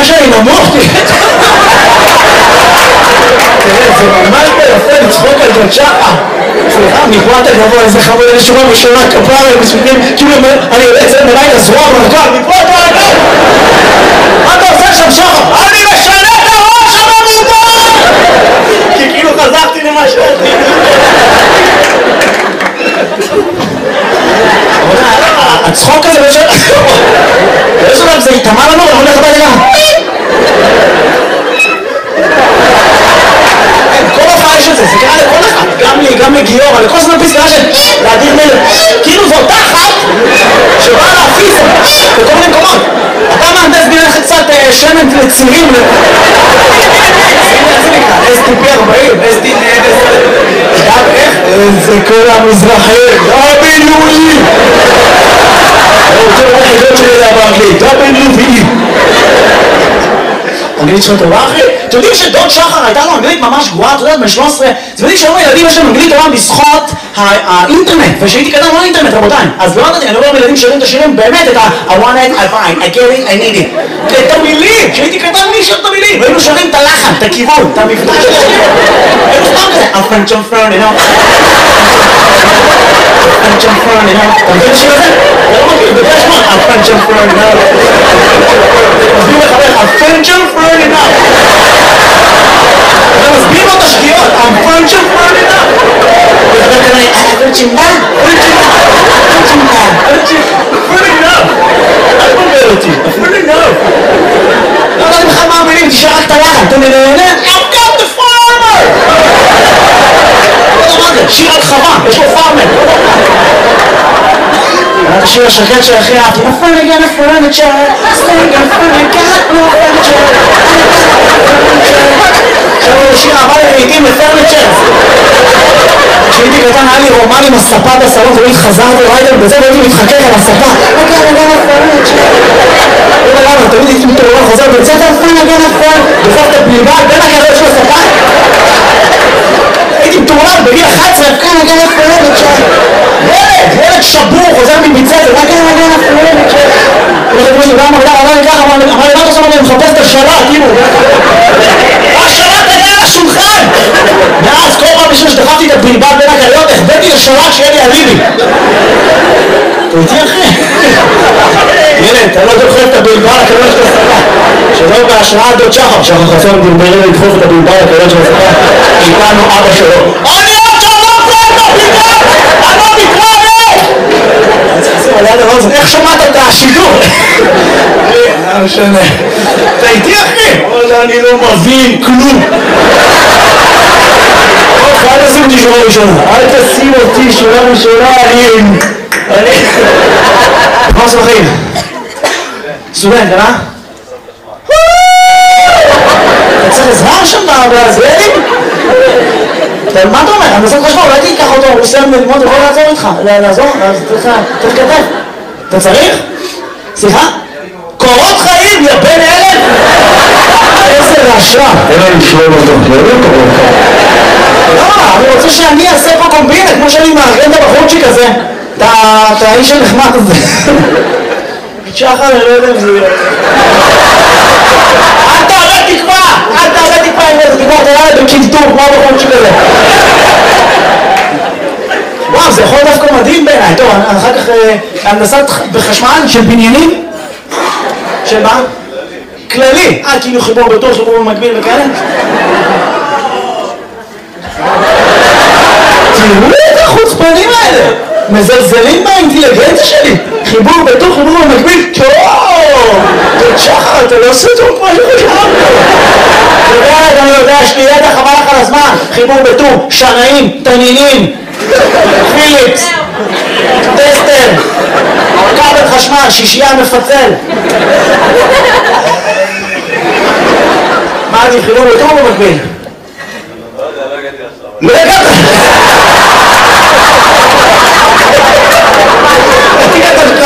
שאני נמוך, תראה, זה ממש יפה לצחוק על דוד שחר. סליחה, מפרט הגבוה, איזה חמוד, איזה שורה ראשונה, כפרה, מספיקים, כאילו, אני יוצא מלאי לזרוע מרכב, מפרט הגבוה! מה אתה עושה שם שחר? אני משנה את הראש הממודר! כי כאילו חזרתי למה שאתי. הצחוק הזה באיזשהו דבר זה התאמה לנו, אנחנו הולך הביתה כל הופעה יש את זה, זה קרה לכל אחד, גם לי, גם לגיורא, לכל זמן פסקה של להדיר מלך, כאילו זו אותה אחת שבאה להפיס בכל מיני מקומות. אתה מהנדס בינך קצת שמן לצירים STP-40, גם איך? זה כל המזרחים, WE זה היחידות שלי לדבר אנגלית, WE אנגלית שלך טובה אחי? אתם יודעים שדוד שחר הייתה לו אנגלית ממש גרועה, אתה יודעת, ב-13 אתם יודעים שהיום הילדים יש להם אנגלית טובה בזכות האינטרנט, ושהייתי קטן לא אינטרנט רבותיי, אז לא יודעת, אני אומר לילדים שרים את השירים באמת את I want it, I find, I get it, I need it את המילים, שהייתי קטן מי שר את המילים והיינו שרים את הלחן, את הכיוון, את המבטא של השירים היינו סתם כזה, I'm French, I'm French, you know I'm French, I'm French, you know אתה מבין את השיר הזה? זה לא מכיר, בגלל שמות I'm French, I'm French, you know מסביר לחבר, I'm French, I'm French, you know אתה מסביר לו את השגיאות, I'm French, I'm French, you know וחבר כזה, French, you know French, you know French, you know אל תבלבל אותי, French, you know לא יודעת לך מה המילים, תשאר רק את הלחן, אתה נהנה? I've got the farmer! לא יודע מה זה, שיר על חווה, יש לו פארמר את השיר השקט שהכי אהבתי Furniture, furniture, stinking furniture, no furniture עכשיו הוא שיר אהבה לרהיטים לפרניצ'ר כשהייתי קטן היה לי רומן עם הספה בסלון תמיד חזרתי ראיתם בזה והייתי מתחכך על הספה תמיד הייתי מתעורר חוזר בצאת בסוף את הבלבל בין הקרב של הספה הייתי מתעורר בגיל 11 ילד שבור חוזר מבצעת אמר לי מה אתה עושה? אני מחפש את השלט השלט היה על השולחן מאז כל פעם בשביל שדחפתי את הבלבל בין הקריות החבאתי לשלט שיהיה לי אליבי אתה איתי אחי? ילד, אתה לא דוחף את הבלבל הקריות של הספה שלא בהשראת דוד שחר שחר חסון בלבלים לדחוף את הבלבל הקריות של הספה איתנו אבא שלו אני עוד שם לא קורא את הבלבל אני לא מתראה איך שמעת את השידור? לא משנה אתה איתי אחי? אני לא מבין כלום אל תשים אותי שורה ראשונה אל תשים אותי שורה ראשונה אני מה עושה בחיים? סטודנט, אה? אתה צריך עזרה שם בעזריאלים? מה אתה אומר? אני עושה חשמל, אולי תיקח אותו, הוא סיים ללמוד, הוא יכול לעזור איתך לעזור? צריך כתב אתה צריך? סליחה? קורות חיים, יא בן אלף? איזה רעשה אין לי לשלום אותו, לא קורות חיים לא, אני רוצה שאני אעשה פה קומבינה כמו שאני מארגן את הבחורצ'יק הזה את האיש הנחמד הזה שחר, אני לא יודע אם זה יהיה אל תעלה תקווה! אל תעלה תקווה אם זה תקווה, אתה יאללה בקלטור כמו הבחורצ'יק הזה וואו, זה יכול דווקא מדהים בעיניי טוב, אחר כך הנדסת בחשמל של בניינים של מה? כללי כאילו חיבור בתור, חיבור במקביל וכאלה תראו את החוצפנים האלה מזלזלים באינטליגנציה שלי חיבור בתור, חיבור במקביל טוב! דוד שחר, אתה לא עושה טוב כמו שחשבתי אני יודע, יש לי ידע חבל לך על הזמן חיבור בתור, שנאים, תנינים פיליפס טסטר כבל חשמל, שישייה מפצל מה אני חיבור בתור במקביל? לא הגעתי עכשיו